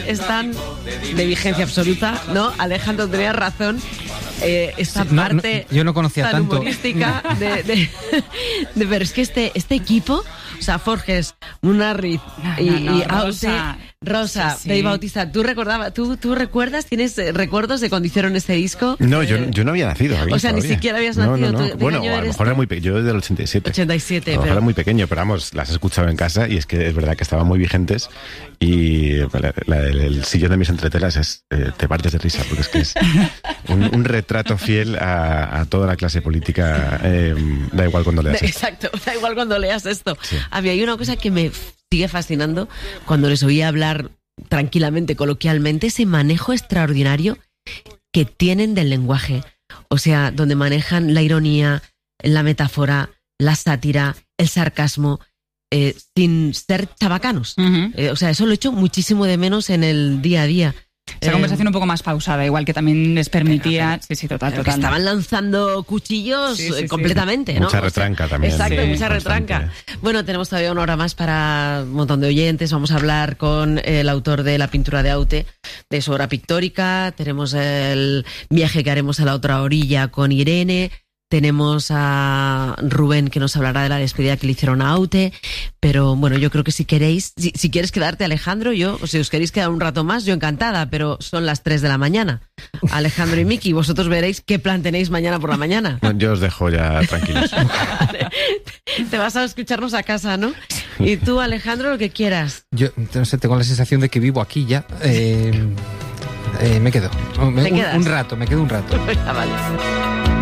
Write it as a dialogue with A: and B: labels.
A: están de vigencia absoluta, ¿no? Alejandro tenía razón. Esta parte
B: yo no conocía
A: tan
B: tanto
A: humorística pero es que este equipo, o sea, Forges, Munarriz y Rosa,
C: sí.
A: Dave Bautista, ¿tú recuerdas, tienes recuerdos de cuando hicieron este disco?
D: No, yo no había nacido.
A: O sea,
D: todavía.
A: ni siquiera habías nacido.
D: No.
A: ¿Tú,
D: Bueno, a lo mejor era muy pequeño, yo del 87.
A: 87,
D: a lo mejor era muy pequeño, pero vamos, las he escuchado en casa y es que es verdad que estaban muy vigentes y el sillón de mis entretelas te partes de risa, porque es que es un retrato fiel a toda la clase política, da igual cuando leas esto.
A: Exacto, da igual cuando leas esto.
D: Sí.
A: A mí hay una cosa que me sigue fascinando cuando les oía hablar tranquilamente, coloquialmente, ese manejo extraordinario que tienen del lenguaje. O sea, donde manejan la ironía, la metáfora, la sátira, el sarcasmo, sin ser chabacanos.
C: Uh-huh.
A: O sea, eso lo echo muchísimo de menos en el día a día.
C: Esa conversación un poco más pausada, igual que también les permitía... Sí, total.
A: Que estaban lanzando cuchillos completamente, ¿no?
D: Mucha retranca también.
A: Exacto,
D: Sí,
A: mucha retranca.
D: bastante.
A: Bueno, tenemos todavía una hora más para un montón de oyentes. Vamos a hablar con el autor de La pintura de Aute, de su obra pictórica. Tenemos el viaje que haremos a la otra orilla con Irene. Tenemos a Rubén, que nos hablará de la despedida que le hicieron a Aute. Pero bueno, yo creo que si quieres quedarte, Alejandro, o si os queréis quedar un rato más, yo encantada, pero son las 3 de la mañana. Alejandro y Miki, vosotros veréis qué plan tenéis mañana por la mañana.
D: No, yo os dejo ya tranquilos.
A: Te vas a escucharnos a casa, ¿no? Y tú, Alejandro, lo que quieras.
B: Yo no sé, tengo la sensación de que vivo aquí ya. Me quedo.
A: ¿Te quedas?
B: Me quedo un rato.
A: Vale.